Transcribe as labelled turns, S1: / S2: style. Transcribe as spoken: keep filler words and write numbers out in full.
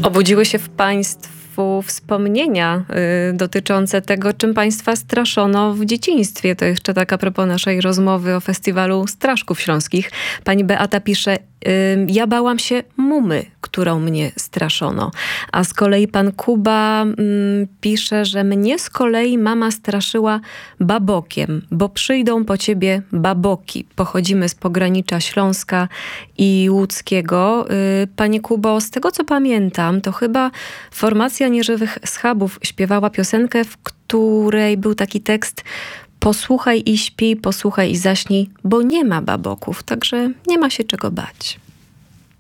S1: Obudziły się w państwu wspomnienia y, dotyczące tego, czym państwa straszono w dzieciństwie. To jeszcze tak a propos naszej rozmowy o festiwalu Straszków Śląskich. Pani Beata pisze: y, ja bałam się mumy, którą mnie straszono. A z kolei pan Kuba y, pisze, że mnie z kolei mama straszyła babokiem, bo przyjdą po ciebie baboki. Pochodzimy z pogranicza Śląska i Łódzkiego. Y, panie Kubo, z tego co pamiętam, to chyba formacja Nieżywych Schabów śpiewała piosenkę, w której był taki tekst: posłuchaj i śpi, posłuchaj i zaśnij, bo nie ma baboków, także nie ma się czego bać.